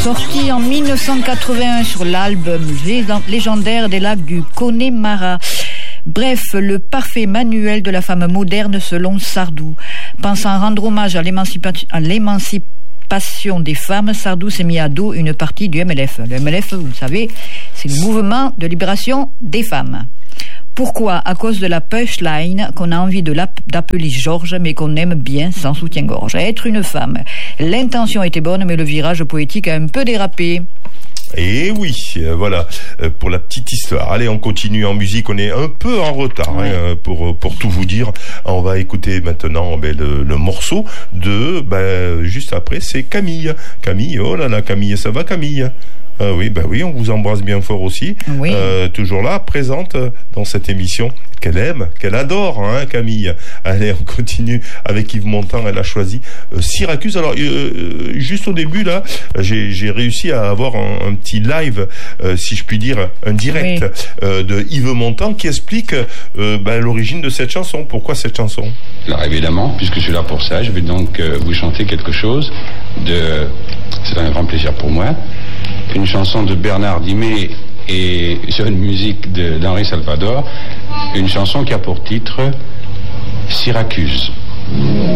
sorti en 1981 sur l'album légendaire des lacs du Connemara. Bref, le parfait manuel de la femme moderne selon Sardou. Pensant rendre hommage à l'émancipation des femmes, Sardou s'est mis à dos une partie du MLF. Le MLF, vous le savez, c'est le mouvement de libération des femmes. Pourquoi? À cause de la punchline qu'on a envie d'appeler Georges, mais qu'on aime bien sans soutien-gorge. Être une femme. L'intention était bonne, mais le virage poétique a un peu dérapé. Et oui, voilà, pour la petite histoire. Allez, on continue en musique, on est un peu en retard, oui. Pour tout vous dire. On va écouter maintenant le morceau de, juste après, c'est Camille. Camille, oh là là, Camille, ça va Camille? Oui, on vous embrasse bien fort aussi. Oui. Toujours là, présente dans cette émission qu'elle aime, qu'elle adore, Camille. Allez, on continue avec Yves Montand. Elle a choisi Syracuse. Alors, juste au début, là, j'ai réussi à avoir un petit live, si je puis dire, un direct de Yves Montand qui explique l'origine de cette chanson. Pourquoi cette chanson? Alors, évidemment, puisque je suis là pour ça, je vais donc vous chanter quelque chose c'est un grand plaisir pour moi. Une chanson de Bernard Dimet et sur une musique d'Henri Salvador, une chanson qui a pour titre Syracuse.